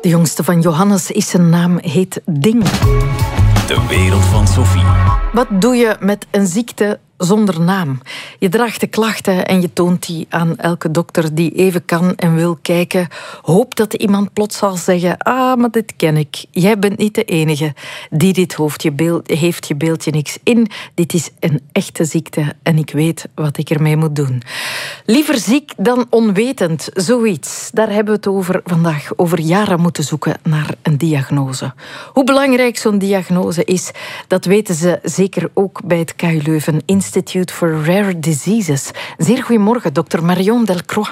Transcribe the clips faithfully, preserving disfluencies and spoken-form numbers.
De jongste van Johannes is zijn naam, heet Ding. De wereld van Sophie. Wat doe je met een ziekte zonder naam? Je draagt de klachten en je toont die aan elke dokter die even kan en wil kijken. Hoop dat iemand plots zal zeggen, ah, maar dit ken ik. Jij bent niet de enige die dit hoofd, je beeld, heeft, je beeld je niks in. Dit is een echte ziekte en ik weet wat ik ermee moet doen. Liever ziek dan onwetend, zoiets. Daar hebben we het over vandaag. Over jaren moeten zoeken naar een diagnose. Hoe belangrijk zo'n diagnose is, dat weten ze zeker ook bij het K U Leuven Institute for Rare Diseases. Zeer goedemorgen, dokter Marion Delcroix.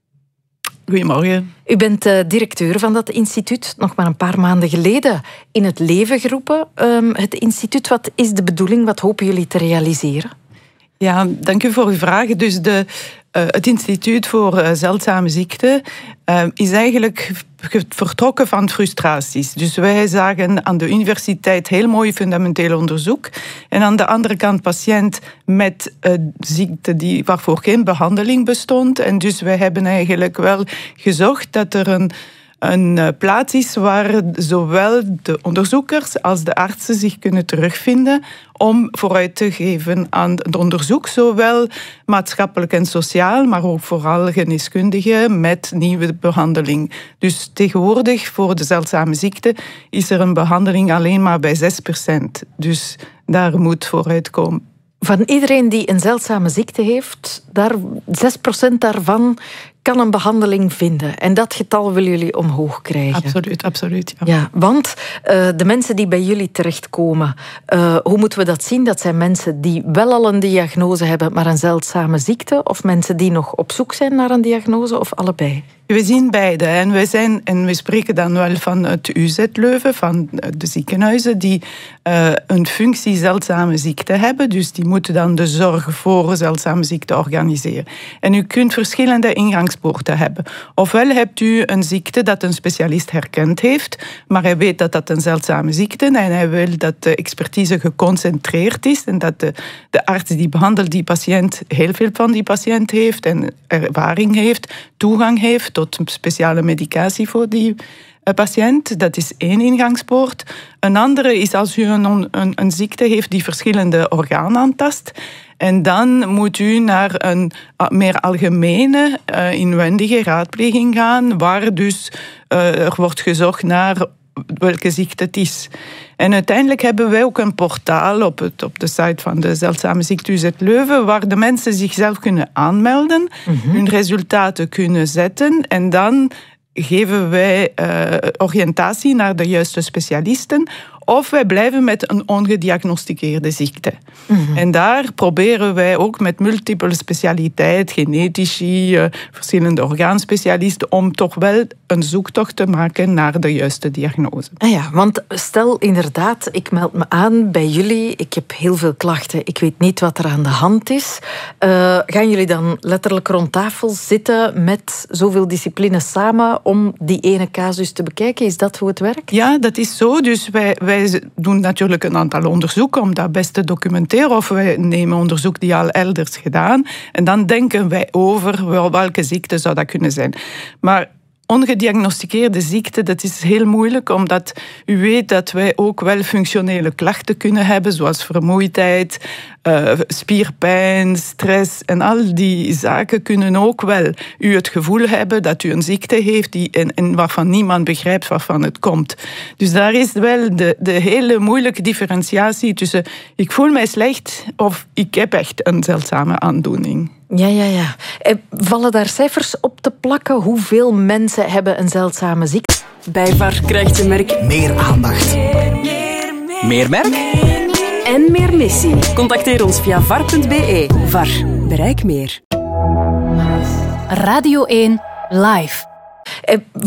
Goedemorgen. U bent uh, directeur van dat instituut, nog maar een paar maanden geleden in het leven geroepen. Um, het instituut, wat is de bedoeling? Wat hopen jullie te realiseren? Ja, dank u voor uw vraag. Dus de, uh, het Instituut voor uh, Zeldzame Ziekten uh, is eigenlijk vertrokken van frustraties. Dus wij zagen aan de universiteit heel mooi fundamenteel onderzoek. En aan de andere kant patiënt met uh, ziekte die, waarvoor geen behandeling bestond. En dus wij hebben eigenlijk wel gezocht dat er een Een plaats is waar zowel de onderzoekers als de artsen zich kunnen terugvinden om vooruit te geven aan het onderzoek, zowel maatschappelijk en sociaal, maar ook vooral geneeskundige met nieuwe behandeling. Dus tegenwoordig voor de zeldzame ziekte is er een behandeling alleen maar bij zes procent. Dus daar moet vooruit komen. Van iedereen die een zeldzame ziekte heeft, daar, zes procent daarvan kan een behandeling vinden. En dat getal willen jullie omhoog krijgen. Absoluut, absoluut. Ja, ja want uh, de mensen die bij jullie terechtkomen, uh, hoe moeten we dat zien? Dat zijn mensen die wel al een diagnose hebben, maar een zeldzame ziekte? Of mensen die nog op zoek zijn naar een diagnose? Of allebei? We zien beide. En we, zijn, en we spreken dan wel van het U Z Leuven, van de ziekenhuizen die uh, een functie zeldzame ziekte hebben. Dus die moeten dan de zorg voor zeldzame ziekte organiseren. En u kunt verschillende ingangspoorten hebben. Ofwel hebt u een ziekte dat een specialist herkend heeft, maar hij weet dat dat een zeldzame ziekte is en hij wil dat de expertise geconcentreerd is en dat de, de arts die behandelt die patiënt heel veel van die patiënt heeft en ervaring heeft, toegang heeft tot speciale medicatie voor die patiënt. Dat is één ingangspoort. Een andere is als u een, een, een ziekte heeft die verschillende organen aantast. En dan moet u naar een meer algemene uh, inwendige raadpleging gaan, waar dus uh, er wordt gezocht naar welke ziekte het is. En uiteindelijk hebben wij ook een portaal op, het, op de site van de Zeldzame Ziekte U Z Leuven, waar de mensen zichzelf kunnen aanmelden, mm-hmm. hun resultaten kunnen zetten en dan geven wij uh, oriëntatie naar de juiste specialisten of wij blijven met een ongediagnosticeerde ziekte. Mm-hmm. En daar proberen wij ook met multiple specialiteit, genetici, uh, verschillende orgaanspecialisten, om toch wel een zoektocht te maken naar de juiste diagnose. Ah ja, want stel inderdaad, ik meld me aan bij jullie, ik heb heel veel klachten, ik weet niet wat er aan de hand is. Uh, gaan jullie dan letterlijk rond tafel zitten met zoveel disciplines samen om die ene casus te bekijken? Is dat hoe het werkt? Ja, dat is zo. Dus wij, wij doen natuurlijk een aantal onderzoeken om dat best te documenteren. Of wij nemen onderzoek die al elders gedaan. En dan denken wij over welke ziekte zou dat kunnen zijn. Maar ongediagnosticeerde ziekte, dat is heel moeilijk, omdat u weet dat wij ook wel functionele klachten kunnen hebben, zoals vermoeidheid, uh, spierpijn, stress en al die zaken kunnen ook wel u het gevoel hebben dat u een ziekte heeft die, en, en waarvan niemand begrijpt waarvan het komt. Dus daar is wel de, de hele moeilijke differentiatie tussen ik voel mij slecht of ik heb echt een zeldzame aandoening. Ja, ja, ja. Vallen daar cijfers op te plakken? Hoeveel mensen hebben een zeldzame ziekte? Bij V A R krijgt je merk meer aandacht. Meer, meer, meer, meer merk? Meer, meer. En meer missie. Contacteer ons via var punt be. V A R. Bereik meer. Radio één Live.